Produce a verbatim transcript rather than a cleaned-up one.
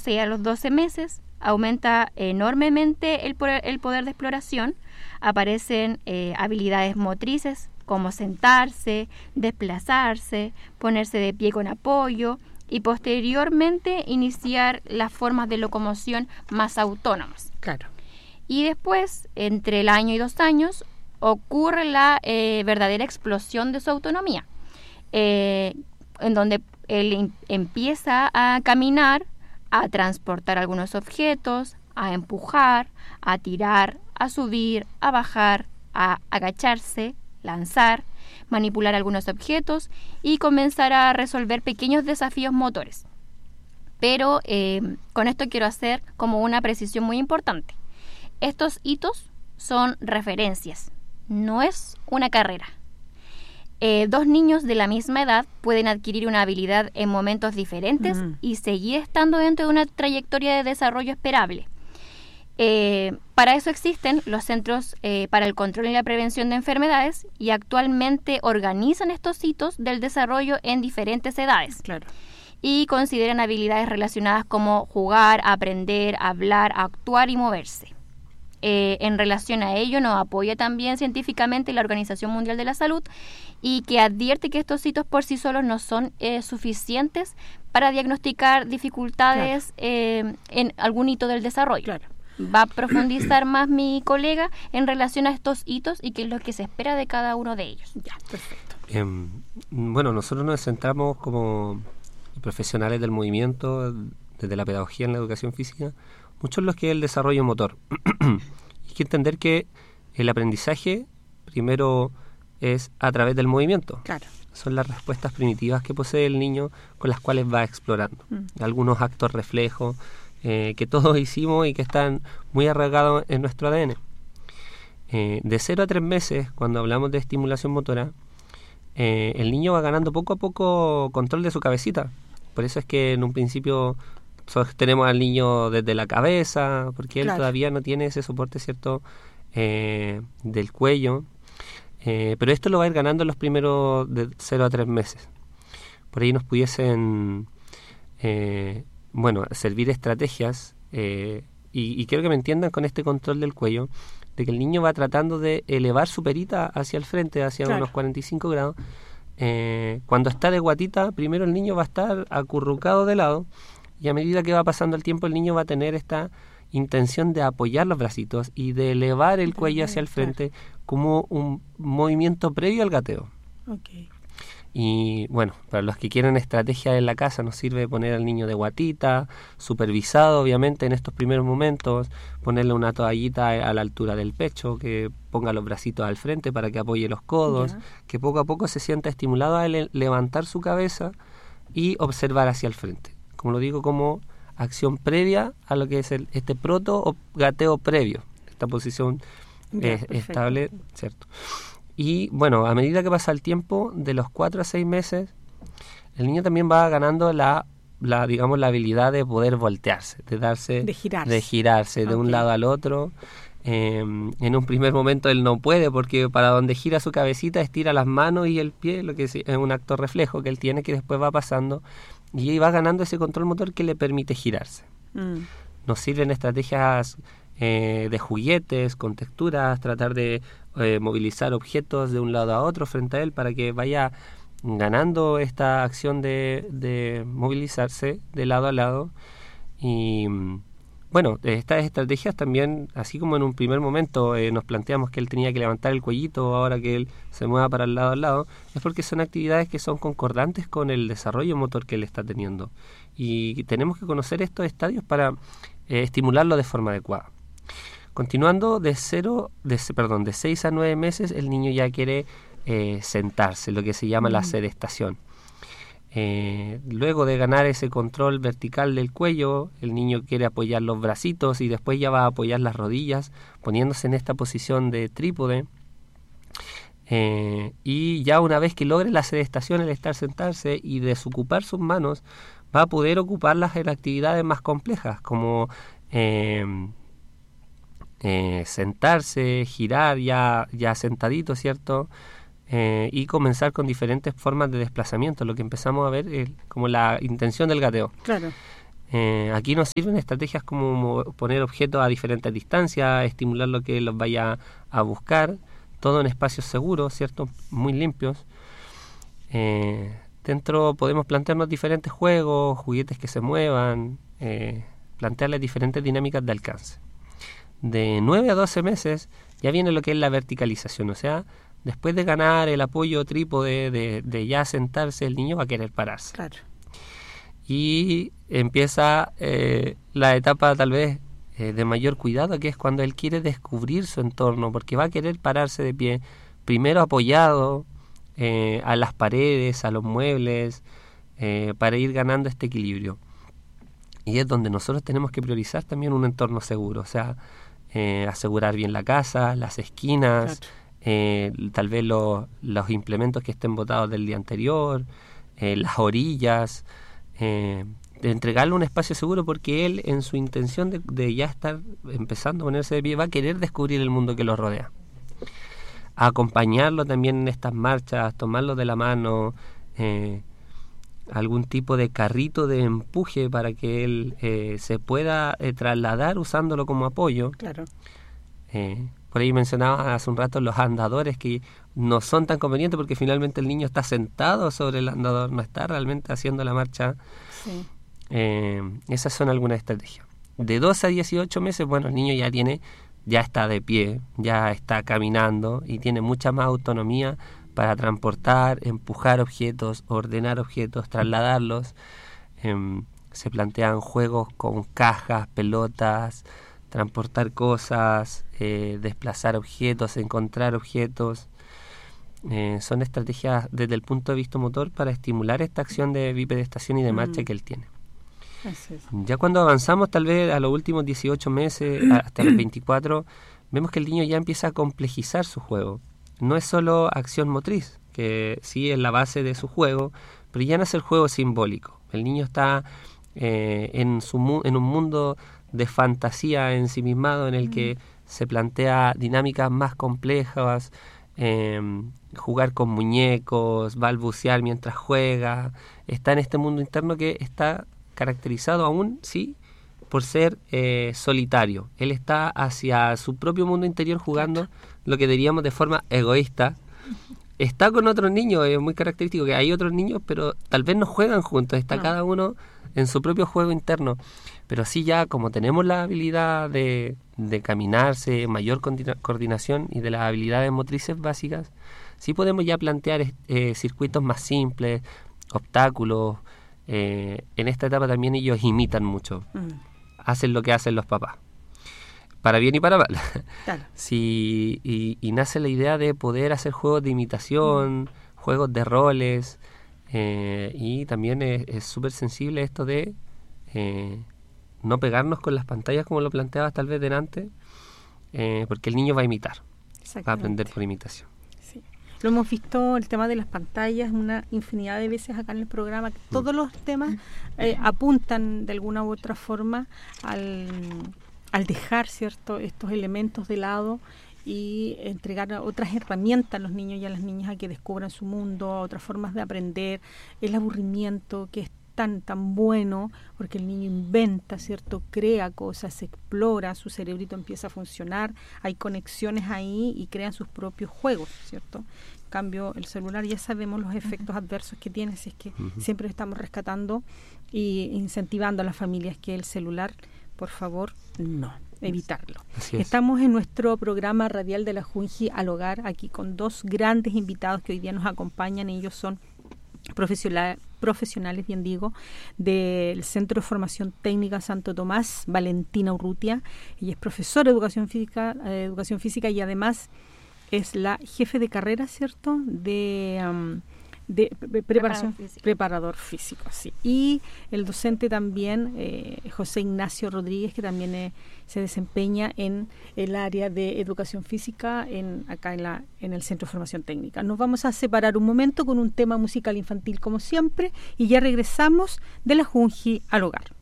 seis a los doce meses, aumenta enormemente el poder, el poder de exploración, aparecen eh, habilidades motrices como sentarse, desplazarse, ponerse de pie con apoyo y posteriormente iniciar las formas de locomoción más autónomas. Claro. Y después, entre el año y dos años, ocurre la eh, verdadera explosión de su autonomía, eh, en donde él em- empieza a caminar, a transportar algunos objetos, a empujar, a tirar, a subir, a bajar, a agacharse, lanzar, manipular algunos objetos y comenzar a resolver pequeños desafíos motores. Pero eh, con esto quiero hacer como una precisión muy importante. Estos hitos son referencias, no es una carrera. Eh, dos niños de la misma edad pueden adquirir una habilidad en momentos diferentes mm. y seguir estando dentro de una trayectoria de desarrollo esperable. Eh, para eso existen los Centros eh, para el Control y la Prevención de Enfermedades y actualmente organizan estos hitos del desarrollo en diferentes edades. Claro. Y consideran habilidades relacionadas como jugar, aprender, hablar, actuar y moverse. Eh, en relación a ello nos apoya también científicamente la Organización Mundial de la Salud y que advierte que estos hitos por sí solos no son eh, suficientes para diagnosticar dificultades claro. eh, en algún hito del desarrollo. Claro. Va a profundizar más mi colega en relación a estos hitos y qué es lo que se espera de cada uno de ellos. Ya, perfecto. Eh, bueno, nosotros nos centramos como profesionales del movimiento, desde la pedagogía en la educación física, mucho en lo que es el desarrollo motor. Hay que entender que el aprendizaje primero es a través del movimiento. Claro. Son las respuestas primitivas que posee el niño con las cuales va explorando. Mm. Algunos actos reflejos eh, que todos hicimos y que están muy arraigados en nuestro A D N. Eh, de cero a tres meses, cuando hablamos de estimulación motora, eh, el niño va ganando poco a poco control de su cabecita. Por eso es que en un principio sostenemos al niño desde la cabeza, porque él claro. todavía no tiene ese soporte, ¿cierto?, eh, del cuello. Eh, pero esto lo va a ir ganando en los primeros de cero a tres meses. Por ahí nos pudiesen, eh, bueno, servir estrategias, eh, y, y quiero que me entiendan con este control del cuello, de que el niño va tratando de elevar su perita hacia el frente, hacia claro. unos cuarenta y cinco grados. Eh, cuando está de guatita, primero el niño va a estar acurrucado de lado, y a medida que va pasando el tiempo, el niño va a tener esta intención de apoyar los bracitos y de elevar el cuello hacia el frente como un movimiento previo al gateo. Okay. Y bueno, para los que quieren estrategia en la casa, nos sirve poner al niño de guatita, supervisado obviamente en estos primeros momentos, ponerle una toallita a la altura del pecho, que ponga los bracitos al frente para que apoye los codos, yeah. que poco a poco se sienta estimulado a le- levantar su cabeza y observar hacia el frente. Como lo digo, como acción previa a lo que es el, este proto o gateo previo, esta posición yeah, eh, estable, ¿cierto? Y bueno, a medida que pasa el tiempo, de los cuatro a seis meses, el niño también va ganando la, la digamos, la habilidad de poder voltearse, de darse, de girarse, de, girarse okay. de un lado al otro. Eh, en un primer momento él no puede, porque para donde gira su cabecita estira las manos y el pie, lo que es, es un acto reflejo que él tiene, que después va pasando y va ganando ese control motor que le permite girarse. Mm. Nos sirven estrategias eh, de juguetes, con texturas, tratar de eh, movilizar objetos de un lado a otro frente a él para que vaya ganando esta acción de, de movilizarse de lado a lado. Y bueno, estas estrategias también, así como en un primer momento eh, nos planteamos que él tenía que levantar el cuellito, ahora que él se mueva para el lado al lado, es porque son actividades que son concordantes con el desarrollo motor que él está teniendo. Y tenemos que conocer estos estadios para eh, estimularlo de forma adecuada. Continuando, de cero, de, perdón, de seis a nueve meses, el niño ya quiere eh, sentarse, lo que se llama mm. la sedestación. Eh, luego de ganar ese control vertical del cuello, el niño quiere apoyar los bracitos y después ya va a apoyar las rodillas, poniéndose en esta posición de trípode. Eh, y ya una vez que logre la sedestación, el estar sentarse y desocupar sus manos, va a poder ocuparlas en actividades más complejas, como eh, eh, sentarse, girar ya, ya sentadito, ¿cierto? Eh, y comenzar con diferentes formas de desplazamiento, lo que empezamos a ver es como la intención del gateo. Claro. Eh, aquí nos sirven estrategias como poner objetos a diferentes distancias, estimular lo que los vaya a buscar, todo en espacios seguros, ¿cierto? Muy limpios. Eh, dentro podemos plantearnos diferentes juegos, juguetes que se muevan, eh, plantearles diferentes dinámicas de alcance. De nueve a doce meses ya viene lo que es la verticalización, o sea, después de ganar el apoyo trípode, de, de ya sentarse, el niño va a querer pararse. Claro. Y empieza eh, la etapa tal vez eh, de mayor cuidado, que es cuando él quiere descubrir su entorno, porque va a querer pararse de pie, primero apoyado eh, a las paredes, a los muebles, eh, para ir ganando este equilibrio. Y es donde nosotros tenemos que priorizar también un entorno seguro, o sea, eh, asegurar bien la casa, las esquinas, claro. eh, tal vez lo, los implementos que estén botados del día anterior, eh, las orillas, eh, de entregarle un espacio seguro, porque él, en su intención de, de ya estar empezando a ponerse de pie, va a querer descubrir el mundo que lo rodea. Acompañarlo también en estas marchas, tomarlo de la mano, eh, algún tipo de carrito de empuje para que él eh, se pueda eh, trasladar usándolo como apoyo. Claro. Eh, por ahí mencionaba hace un rato los andadores, que no son tan convenientes porque finalmente el niño está sentado sobre el andador, no está realmente haciendo la marcha. Sí. Eh, esas son algunas estrategias. De doce a dieciocho meses, bueno, el niño ya tiene, ya está de pie, ya está caminando y tiene mucha más autonomía para transportar, empujar objetos, ordenar objetos, trasladarlos. Eh, se plantean juegos con cajas, pelotas, transportar cosas, eh, desplazar objetos, encontrar objetos. Eh, son estrategias desde el punto de vista motor para estimular esta acción de bipedestación y de marcha mm. que él tiene. Así es. Ya cuando avanzamos tal vez a los últimos dieciocho meses, hasta los veinticuatro, vemos que el niño ya empieza a complejizar su juego. No es solo acción motriz, que sí es la base de su juego, pero ya no es el juego simbólico. El niño está eh, en, su mu- en un mundo de fantasía ensimismado en el que se plantea dinámicas más complejas, eh, jugar con muñecos, balbucear mientras juega. Está en este mundo interno que está caracterizado aún, sí, por ser eh, solitario. Él está hacia su propio mundo interior jugando lo que diríamos de forma egoísta. Está con otros niños, es muy característico que hay otros niños, pero tal vez no juegan juntos, está no. cada uno en su propio juego interno. Pero sí, ya como tenemos la habilidad de, de caminarse, mayor coordina- coordinación y de las habilidades motrices básicas, sí podemos ya plantear eh, circuitos más simples, obstáculos. Eh, en esta etapa también ellos imitan mucho, mm. hacen lo que hacen los papás, para bien y para mal. Claro. Sí, y, y nace la idea de poder hacer juegos de imitación, mm. juegos de roles, eh, y también es súper sensible esto de eh, no pegarnos con las pantallas como lo planteabas tal vez delante, eh, porque el niño va a imitar, va a aprender por imitación. Sí. Lo hemos visto, el tema de las pantallas, una infinidad de veces acá en el programa, que todos los temas eh, apuntan de alguna u otra forma al, al dejar, ¿cierto?, estos elementos de lado y entregar otras herramientas a los niños y a las niñas a que descubran su mundo, otras formas de aprender, el aburrimiento que es tan tan bueno, porque el niño inventa, ¿cierto?, crea cosas, se explora, su cerebrito empieza a funcionar, hay conexiones ahí y crean sus propios juegos, ¿cierto? En cambio, el celular ya sabemos los efectos uh-huh. adversos que tiene, así es que uh-huh. siempre estamos rescatando e incentivando a las familias que el celular, por favor, no, evitarlo. Estamos en nuestro programa radial de la Junji al Hogar, aquí con dos grandes invitados que hoy día nos acompañan. Ellos son profesional, profesionales, bien digo, del Centro de Formación Técnica Santo Tomás, Valentina Urrutia. Ella es profesora de Educación Física, eh, Educación Física y además es la jefe de carrera, ¿cierto?, de... Um, de pre- preparación físico. preparador físico, sí. Y el docente también, eh, José Ignacio Rodríguez, que también eh, se desempeña en el área de educación física en acá en la en el Centro de Formación Técnica. Nos vamos a separar un momento con un tema musical infantil como siempre y ya regresamos de la Junji al Hogar.